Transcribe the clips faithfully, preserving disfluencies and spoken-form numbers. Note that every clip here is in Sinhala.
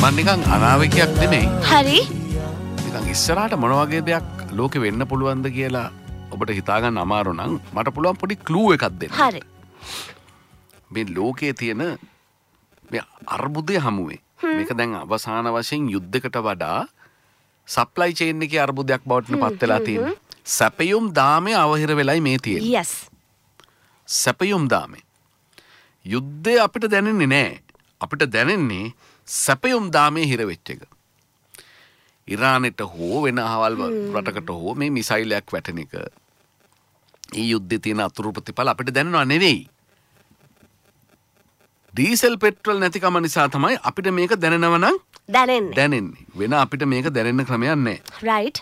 මම නිකන් අනාවැකියක් නෙමෙයි. හරි. නිකන් ඉස්සරහට මොන වගේ දෙයක් ලෝකෙ වෙන්න පුළුවන්ද කියලා ඔබට හිතා ගන්න අමාරු නම් මට පුළුවන් පොඩි ක්ලූ එකක් දෙන්න. හරි. මේ ලෝකයේ තියෙන මේ අර්බුදය හමුවේ මේක දැන් අවසාන වශයෙන් යුද්ධයකට වඩා සප්ලයි චේන් එකේ අර්බුදයක් බවට පත් වෙලා තියෙනවා. සැපයුම් දාමේ අවහිර වෙලයි මේ තියෙන්නේ. yes. සැපයුම් දාමේ. යුද්ධය අපිට දැනෙන්නේ නැහැ. අපිට දැනෙන්නේ සැපයුම් දාමේ හිර වෙච්ච එක. ඉරානෙට හෝ වෙන අහවල් රටකට හෝ මේ මිසයිලයක් වැටෙන එක. ඒ යුද්ධයේ තියෙන අතුරු ප්‍රතිඵල අපිට දැනෙනව නෙවෙයි. ඩීසල් පෙට්‍රල් නැතිකම නිසා තමයි අපිට මේක දැනෙනව නම් දැනෙන්නේ. දැනෙන්නේ. වෙන අපිට මේක දැනෙන්න ක්‍රමයක් නැහැ. right.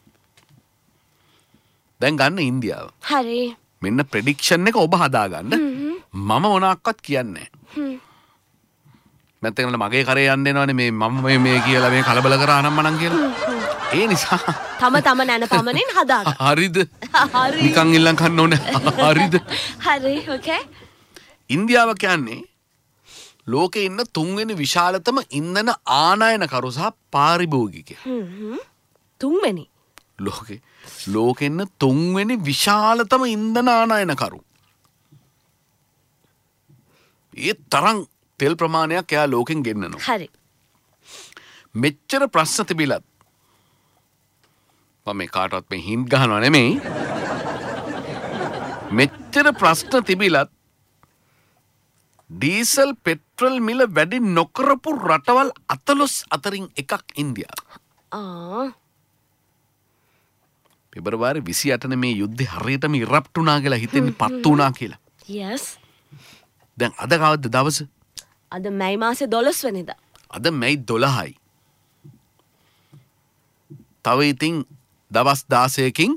දැන් ගන්න ඉන්දියාව. හරි. මෙන්න ප්‍රෙඩික්ෂන් එක ඔබ හදාගන්න. මම මොනක්වත් කියන්නේ නැහැ. නැත්නම් මගේ කරේ යන්න එනවනේ මේ මම මේ මේ කියලා මේ කලබල කරා නම් මනම් කියලා. ඒ නිසා තම තම නැන පමණින් හදාගන්න. හරිද? හරි. නිකන් ඉල්ලන් කන්න ඕනේ. හරිද? හරි. okay. ඉන්දියාව කියන්නේ ලෝකේ ඉන්න තුන්වෙනි විශාලතම ඉන්ධන ආනයනකරු සහ පාරිභෝගිකයා. හ්ම්. තුන්වෙනි. ලෝකේ ලෝකේ ඉන්න තුන්වෙනි විශාලතම ඉන්ධන ආනයනකරු. ඒ තරම් තෙල් ප්‍රමාණයක් එයා ලෝකෙන් ගෙන්නනවා. හරි. මෙච්චර ප්‍රශ්න තිබිලත් මම මේ කාටවත් මේ හින්ට් ගහනවා නෙමෙයි. මෙච්චර ප්‍රශ්න තිබිලත් ඩීසල් පෙට්‍රල් මිල වැඩි නොකරපු රටවල් අතලොස් අතරින් එකක් ඉන්දියාව. ආ. පෙබරවාරි විසි අටනේ මේ යුද්ධේ හරියටම ඉරප්ට් වුණා කියලා හිතෙන්නේ පත් වුණා කියලා. yes. දැන් අද කවද්ද දවස? අද මැයි මාසේ දොළොස් වෙනිදා. අද මැයි දොළහයි. තව ඉතින් දවස් දාසයකින්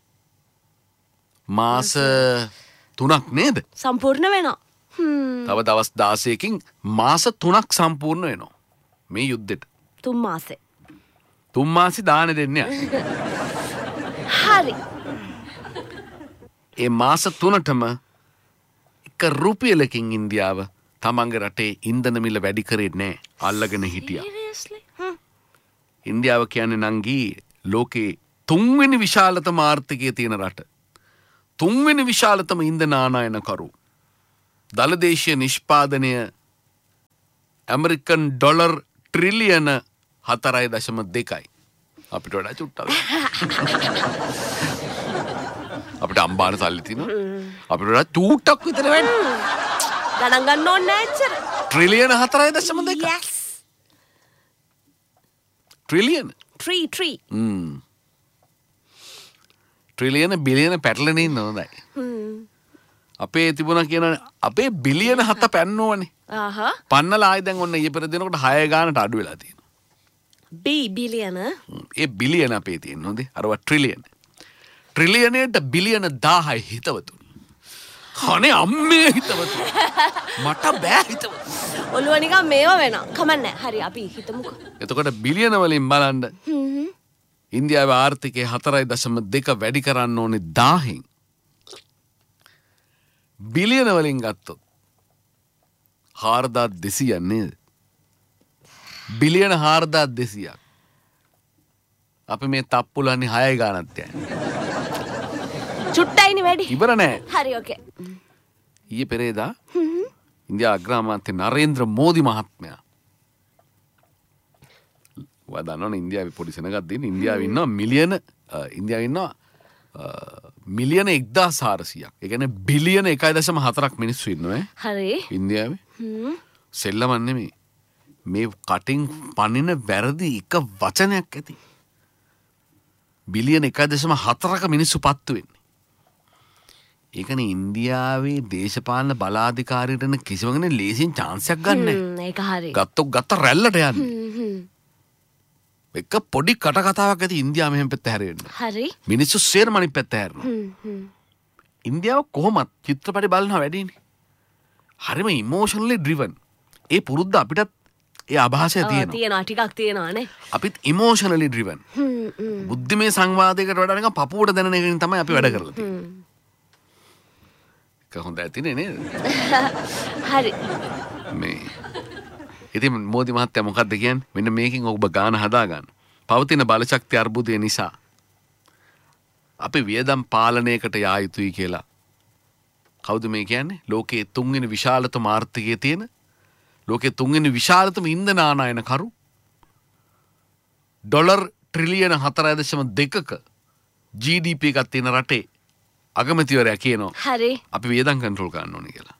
මාස තුනක් නේද? සම්පූර්ණ වෙනවා. හ්ම්. තව දවස් දාසයකින් මාස තුනක් සම්පූර්ණ වෙනවා මේ යුද්ධෙට. තුන් මාසේ. තුන් මාසෙ දාන දෙන්නේ. හරි. ඒ මාස තුනටම එක රුපියලකින් ඉන්දියාව තමන්ගේ රටේ ඉන්ධන මිල වැඩි කරේ නැහැ. අල්ලගෙන හිටියා. seriously? හ්ම්. ඉන්දියාව කියන්නේ නංගී ලෝකේ තුන්වෙනි විශාලතම ආර්ථිකයේ තියෙන රට. තුන්වෙනි විශාලතම ඉන්ධන ආනයනකරු. දළදේශීය නිෂ්පාදනය ඇමරිකන් ඩොලර් ට්‍රිලියන හතරයි දශම දෙකයි. අපිට වඩා චුට්ටක්. අපිට අම්බාන සල්ලි තියෙනවා. අපිට වඩා චූට්ටක් විතර වැඩි. ගණන් ගන්න ඕනේ නැහැ එච්චර. ට්‍රිලියන හතරයි දශම දෙක. yes. ට්‍රිලියන. tree tree. හ්ම්. ට්‍රිලියන බිලියන පැටලෙන ඉන්න හොඳයි. හ්ම්. අපේ තිබුණා කියන අපේ බිලියන හත පැන්නෝනේ. ආහ්. පන්නලා ආයි දැන් ඔන්න ඊ පෙර දිනකට හය ගානට අඩු වෙලා තියෙනවා. B බිලියන. ඒ බිලියන අපේ තියෙන හොඳේ. අරවා ට්‍රිලියන. ට්‍රිලියනයට බිලියන දහයයි හිතවතුනි. අනේ අම්මේ හිතවතුනි. මට බෑ හිතවතුනි. ඔළුව නිකන් මේව වෙනවා. කමන්නේ. හරි අපි හිතමුකෝ. එතකොට බිලියන වලින් බලන්න හ්ම්. ඉන්දියාවේ ආර්ථිකය හතරයි දශම දෙක වැඩි කරන්න ඕනේ දහයෙන්. බිලියන වලින් ගත්තොත් හාරදාස් දෙසීයක් නේද? බිලියන හාරදාස් දෙසීයක්. අපි මේ තප්පුලන්නේ හයයි ගානක් යන්නේ. චුට්ටයිනේ වැඩි. ඉවර නෑ. හරි okay. ඊයේ පෙරේදා ඉන්දියා අග්‍රාමාත්‍ය නරේන්ද්‍ර මෝදි මහත්මයා ඔයා දන්නවනේ ඉන්දියාවේ පොඩි සෙනගක් දෙන ඉන්දියාවේ ඉන්නවා මිලියන ඉන්දියාවේ ඉන්නවා මිලියන එක්දාස් හාරසියක්. ඒ කියන්නේ බිලියන එකයි දශම හතරක් මිනිස්සු ඉන්නවා හරි. ඉන්දියාවේ. හ්ම්. සෙල්ලමක් නෙමෙයි. මේ කටින් පනින වැරදි එක වචනයක් ඇති. බිලියන එකයි දශම හතරක මිනිස්සු පත්තු වෙන්නේ. ඒකනේ ඉන්දියාවේ දේශපාලන බලාධිකාරීටන කිසිම කෙනෙක් ලේසියෙන් chance එකක් ගන්න නැහැ. හ්ම් ඒක හරි. ගත්තොත් ගත්ත රැල්ලට යන්නේ. හ්ම් හ්ම්. එක පොඩි කට කතාවක් ඇති ඉන්දියාව මෙහෙම පැත්ත හැරෙන්න. හරි. මිනිස්සු සේරම අනිත් පැත්ත හැරෙනවා. හ්ම් හ්ම්. ඉන්දියාව කොහොමත් චිත්‍රපටි බලනවා වැඩිනේ. හරිම ඉමෝෂනලි ඩ්‍රිවන්. ඒ පුරුද්ද අපිටත් ඒ ආభాසය තියෙනවා. තියෙනවා ටිකක් තියෙනවා නේ. අපිත් ඉමෝෂනලි ඩ්‍රිවන්. හ්ම් හ්ම්. බුද්ධිමය සංවාදයකට වඩා නිකන් පපුවට දැනෙන එකකින් තමයි අපි වැඩ කරලා තියෙන්නේ. හ්ම්. ඒක හොඳ ඇතිනේ නේද? හරි. මේ ඉතින් මෝදි මහත්තයා මොකක්ද කියන්නේ? මෙන්න මේකෙන් ඔබ ගාන හදා ගන්න. පවතින බලශක්ති අර්බුදය නිසා අපි වියදම් පාලනයකට යා යුතුයි කියලා. කවුද මේ කියන්නේ? ලෝකයේ තුන්වෙනි විශාලතම ආර්ථිකයේ තියෙන ලෝකයේ තුන්වෙනි විශාලතම ඉන්ධන ආනයන කරු ඩොලර් ට්‍රිලියන හතර දශම දෙකක ජී ඩී පී එකක් තියෙන රටේ අගමැතිවරයා කියනවා හරි අපි වියදම් කන්ට්‍රෝල් කරන්න ඕනේ කියලා.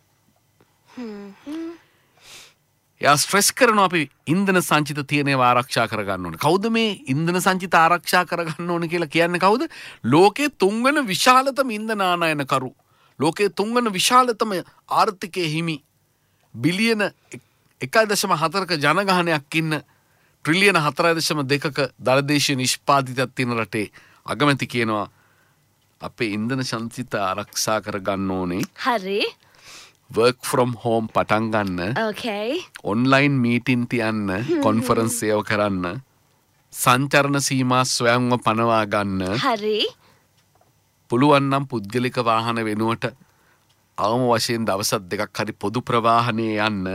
යා ස්ට්‍රෙස් කරනවා අපි ඉන්ධන සංචිත තියෙන ඒවා ආරක්ෂා කරගන්න ඕනේ. කවුද මේ ඉන්ධන සංචිත ආරක්ෂා කරගන්න ඕනේ කියලා කියන්නේ කවුද? ලෝකයේ තුන්වෙනි විශාලතම ඉන්ධන ආනයන කරු. ලෝකයේ තුන්වෙනි විශාලතම ආර්ථිකයේ හිමි බිලියන එක දශම හතරක ජනගහනයක් ඉන්න ට්‍රිලියන හතර දශම දෙකක දළදේශීය නිෂ්පාදිතයක් තියෙන රටේ අගමැති කියනවා අපේ ඉන්ධන සංචිත ආරක්ෂා කරගන්න ඕනේ. හරි work from home පටන් ගන්න. okay online meeting තියන්න, conference ඒව කරන්න, සංචරණ සීමා ස්වයංව පනවා ගන්න. හරි පුළුවන් නම් පුද්ගලික වාහන වෙනුවට අවම වශයෙන් දවස් දෙකක් හරි පොදු ප්‍රවාහනයේ යන්න.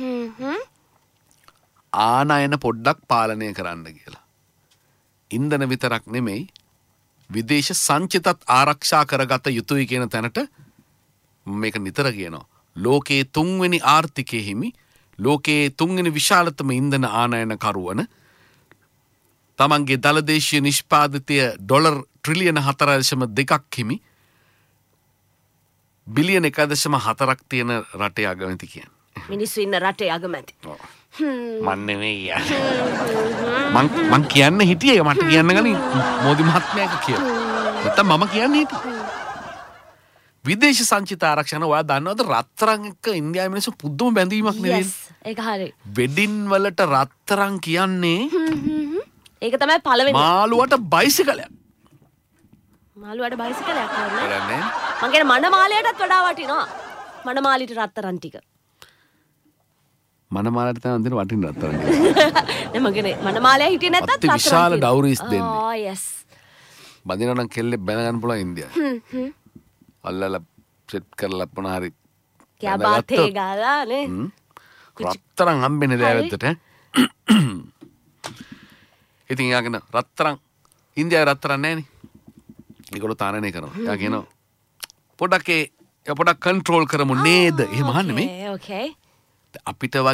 ආනයන පොඩ්ඩක් පාලනය කරන්න කියලා. ඉන්ධන විතරක් නෙමෙයි විදේශ සංචිතත් ආරක්ෂා කරගත යුතුයි කියන තැනට මේක නිතර කියනවා. ලෝකයේ තුන්වෙනි ආර්ථිකයේ හිමි ලෝකයේ තුන්වෙනි විශාලතම ඉන්ධන ආනයන කරුවන තමන්ගේ දළදේශීය නිෂ්පාදිතය ඩොලර් ට්‍රිලියන හතර දශම දෙකක් හිමි බිලියන එක දශම හතරක් තියෙන රටේ අගමැති කියන්නේ. මිනිස්සු ඉන්න රටේ අගමැති. මන් නෙවෙයි මං මං කියන්න හිටියේ මට කියන්න ගලින් මෝදි මහත්මයාට කියලා. නැත්තම් මම කියන්නේ හිටියේ. විදේශ සංචිත ආරක්ෂණ ඔයා දන්නවද රත්තරන් එක්ක ඉන්දියාවේ මිනිස්සු පුදුම බැඳීමක් නෙවෙයි. yes ඒක හරි. වෙඩින් වලට රත්තරන් කියන්නේ ඒක තමයි පළවෙනි. මාළුවට බයිසිකලයක්. මාළුවට බයිසිකලයක් කරන්නේ. කරන්නේ. මං කියන මනමාලයටත් වඩා වටිනවා. මනමාලිට රත්තරන් ටික. මනමාලට තමයි දෙන වටින රත්තරන්. නේ මං කියන්නේ මනමාලයා හිටියේ නැත්තත් රත්තරන්. විශාල ඩවුරීස් දෙන්නේ. oh yes. බඳිනවා නම් කෙල්ලේ බැන ගන්න පුළුවන් ඉන්දියාවේ. අල්ලලා සෙට් කරලා මොන හරි කියා බාතේ ගාලා නේ. රත්තරන් හම්බෙන්නේ දැවැද්දට. ඉතින් යාගෙන රත්තරන් ඉන්දියාවේ රත්තරන් නැහනේ. ඒගොල්ලෝ තාරණය කරනවා. යා කියනවා පොඩක් ඒ පොඩක් කන්ට්‍රෝල් කරමු නේද? එහෙම අහන්නේ මේ. okay okay. අපිට